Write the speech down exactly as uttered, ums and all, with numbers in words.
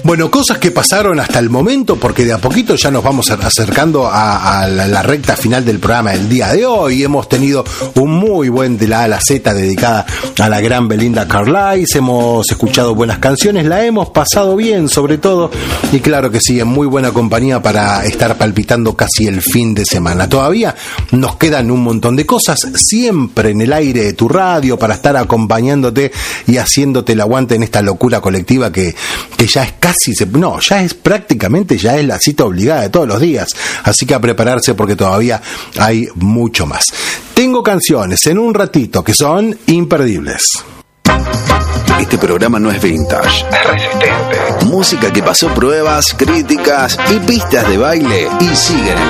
Bueno, cosas que pasaron hasta el momento, porque de a poquito ya nos vamos acercando a, a la, la recta final del programa del día de hoy. Hemos tenido un muy buen de la A a la Z dedicada a la gran Belinda Carlisle, hemos escuchado buenas canciones, la hemos pasado bien sobre todo, y claro que sí, en muy buena compañía para estar palpitando casi el fin de semana. Todavía nos quedan un montón de cosas, siempre en el aire de tu radio, para estar acompañándote y haciéndote el aguante en esta locura colectiva que, que ya es casi, no, ya es prácticamente, ya es la cita obligada de todos los días, así que a prepararse porque todavía hay mucho más. Tengo canciones en un ratito que son imperdibles. Este programa no es vintage, es resistente. Música que pasó pruebas, críticas y pistas de baile y sigue en el